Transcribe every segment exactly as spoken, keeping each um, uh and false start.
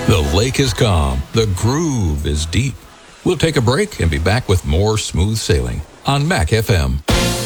The lake is calm. The groove is deep. We'll take a break and be back with more smooth sailing on Mac F M.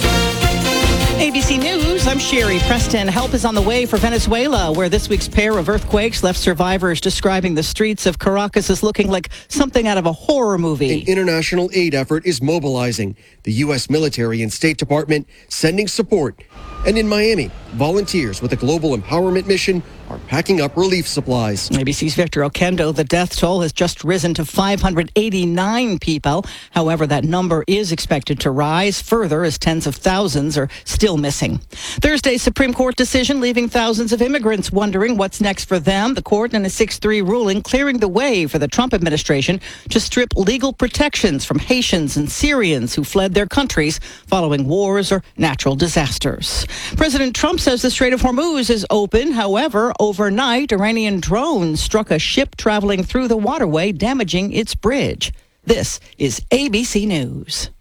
A B C News, I'm Sherry Preston. Help is on the way for Venezuela, where this week's pair of earthquakes left survivors describing the streets of Caracas as looking like something out of a horror movie. An international aid effort is mobilizing. The U S military and State Department sending support. And in Miami, volunteers with a global empowerment mission are packing up relief supplies. A B C's Victor Okendo, the death toll has just risen to five hundred eighty-nine people. However, that number is expected to rise further as tens of thousands are still missing. Thursday's Supreme Court decision leaving thousands of immigrants wondering what's next for them. The court in a six three ruling clearing the way for the Trump administration to strip legal protections from Haitians and Syrians who fled their countries following wars or natural disasters. President Trump says the Strait of Hormuz is open. However, overnight, Iranian drones struck a ship traveling through the waterway, damaging its bridge. This is A B C News.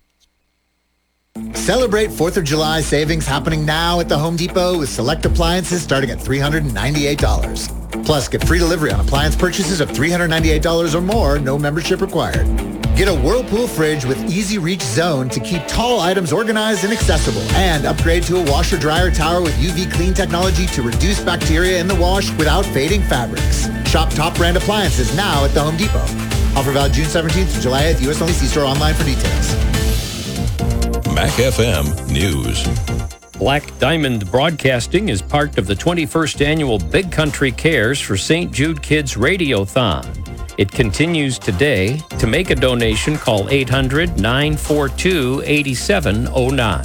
Celebrate fourth of July savings happening now at the Home Depot with select appliances starting at three hundred ninety-eight dollars. Plus, get free delivery on appliance purchases of three hundred ninety-eight dollars or more, no membership required. Get a Whirlpool fridge with Easy Reach Zone to keep tall items organized and accessible. And upgrade to a washer-dryer tower with U V clean technology to reduce bacteria in the wash without fading fabrics. Shop top brand appliances now at the Home Depot. Offer valid June seventeenth to July eighth. U S only. See store online for details. Mac F M News. Black Diamond Broadcasting is part of the twenty-first annual Big Country Cares for Saint Jude Kids Radiothon. It continues today. To make a donation, call eight hundred, nine four two, eight seven zero nine.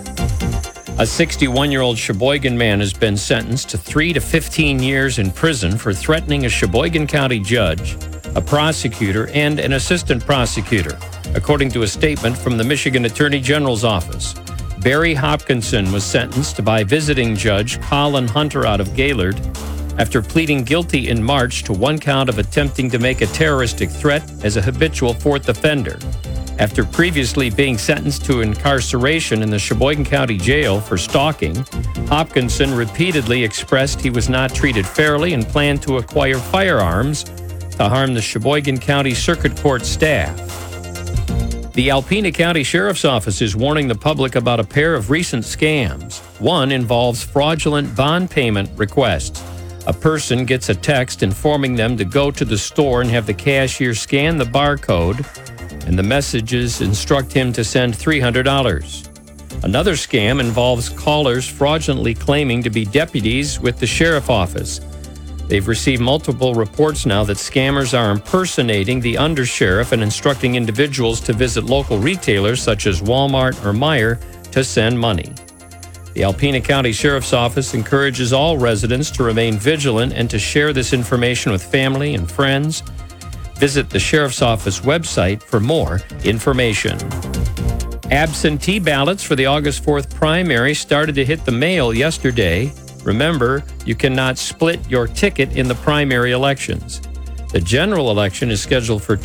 A sixty-one-year-old Sheboygan man has been sentenced to three to fifteen years in prison for threatening a Sheboygan County judge, a prosecutor, and an assistant prosecutor, according to a statement from the Michigan Attorney General's office. Barry Hopkinson was sentenced by visiting judge Colin Hunter out of Gaylord after pleading guilty in March to one count of attempting to make a terroristic threat as a habitual fourth offender. After previously being sentenced to incarceration in the Sheboygan County Jail for stalking, Hopkinson repeatedly expressed he was not treated fairly and planned to acquire firearms to harm the Sheboygan County Circuit Court staff. The Alpena County Sheriff's Office is warning the public about a pair of recent scams. One involves fraudulent bond payment requests. A person gets a text informing them to go to the store and have the cashier scan the barcode, and the messages instruct him to send three hundred dollars. Another scam involves callers fraudulently claiming to be deputies with the sheriff's office. They've received multiple reports now that scammers are impersonating the undersheriff and instructing individuals to visit local retailers such as Walmart or Meijer to send money. The Alpena County Sheriff's Office encourages all residents to remain vigilant and to share this information with family and friends. Visit the Sheriff's Office website for more information. Absentee ballots for the August fourth primary started to hit the mail yesterday. Remember, you cannot split your ticket in the primary elections. The general election is scheduled for